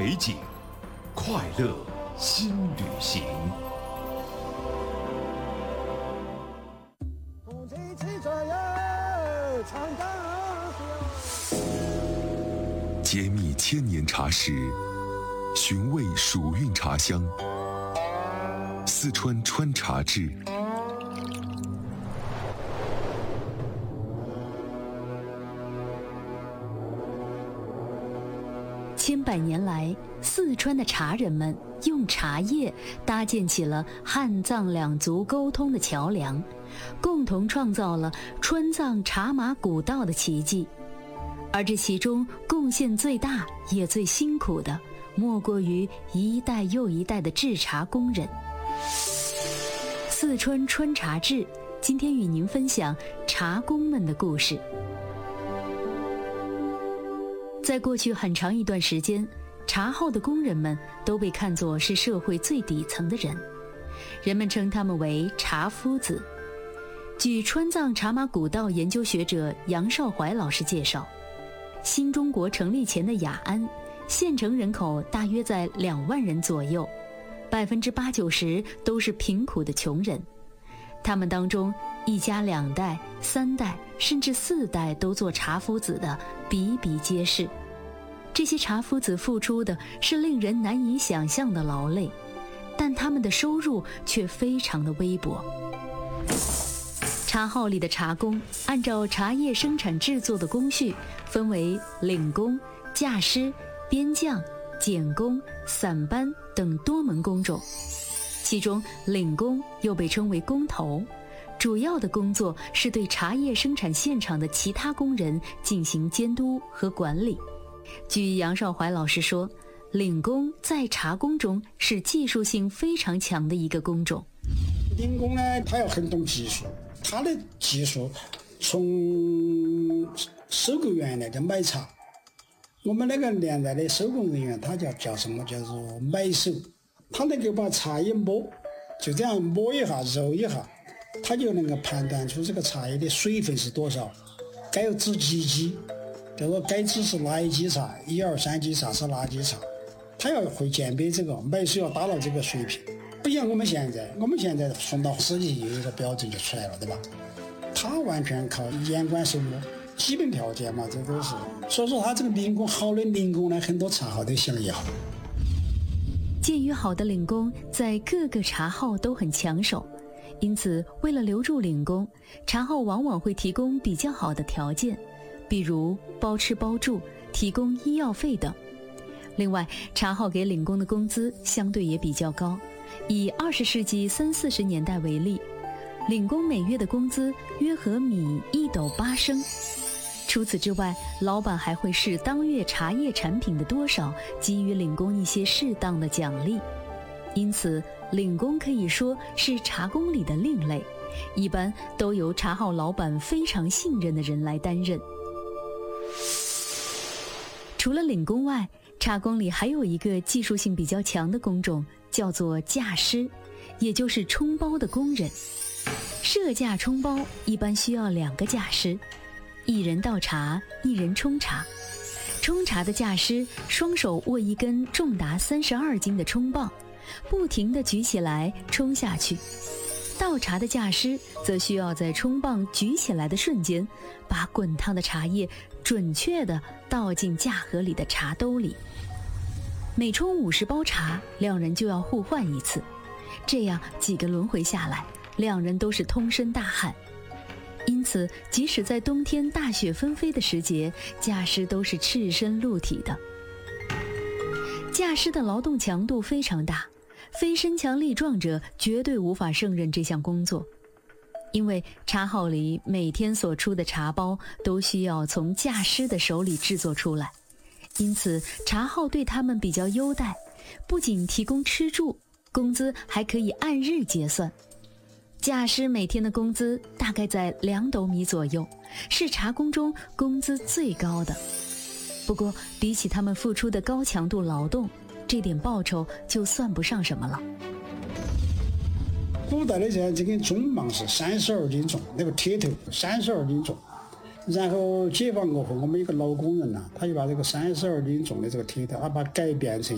美景，快乐新旅行。揭秘千年茶史，寻味蜀韵茶香。四川川茶志。 千百年来，四川的茶人们用茶叶搭建起了汉藏两族沟通的桥梁，共同创造了川藏茶马古道的奇迹。而这其中贡献最大也最辛苦的，莫过于一代又一代的制茶工人。四川川茶志今天与您分享茶工们的故事。在过去很长一段时间，茶后的工人们都被看作是社会最底层的人，人们称他们为茶夫子。据川藏茶马古道研究学者杨少怀老师介绍，新中国成立前的雅安，县城人口大约在2万人左右，80%-90%都是贫苦的穷人。他们当中一家2代、3代甚至4代都做茶夫子的比比皆是。这些茶夫子付出的是令人难以想象的劳累，但他们的收入却非常的微薄。茶号里的茶工按照茶叶生产制作的工序分为领工、架师、边匠、剪工、散班等多门工种。其中领工又被称为工头，主要的工作是对茶叶生产现场的其他工人进行监督和管理。据杨少怀老师说，领工在茶工中是技术性非常强的一个工种。 领工呢，他要很懂技术，他的技术从收购员那个买茶，我们那个年代的收工人员他叫什么，叫做买手，他能够把茶叶摸，就这样摸一下揉一下，他就能够判断出这个茶叶的水分是多少，该有指几级，比如说该指是哪一级茶，1、2、3级茶是哪级茶，他要会鉴别这个，买手要达到这个水平。不像我们现在送到实际有一个标准就出来了，对吧？他完全靠眼观手摸，基本条件嘛，这都是。所以说他这个领工好的领工呢，很多茶号都想要。 鉴于好的领工在各个茶号都很抢手，因此为了留住领工，茶号往往会提供比较好的条件，比如包吃包住，提供医药费等。另外，茶号给领工的工资相对也比较高。以20世纪30、40年代为例，领工每月的工资约合米1斗8升。除此之外，老板还会视当月茶叶产品的多少，给予领工一些适当的奖励。因此，领工可以说是茶工里的另类，一般都由茶号老板非常信任的人来担任。除了领工外，茶工里还有一个技术性比较强的工种，叫做架师，也就是冲包的工人。设架冲包一般需要2个架师，一人倒茶，一人冲茶。冲茶的架师双手握一根重达32斤的冲棒，不停地举起来冲下去。倒茶的架师则需要在冲棒举起来的瞬间，把滚烫的茶叶准确地倒进架盒里的茶兜里。每冲50包茶，2人就要互换一次，这样几个轮回下来，2人都是通身大汗。因此，即使在冬天大雪纷飞的时节，架师都是赤身露体的。架师的劳动强度非常大，非身强力壮者绝对无法胜任这项工作。因为茶号里每天所出的茶包都需要从架师的手里制作出来，因此茶号对他们比较优待，不仅提供吃住，工资还可以按日结算。架师每天的工资大概在2斗米左右，是茶工中工资最高的。不过比起他们付出的高强度劳动，这点报酬就算不上什么了。 古代的这根重棒是32斤重，那个铁头32斤重。然后解放过后，我们一个老工人他就把这个32斤重的这个铁头，他把它改变成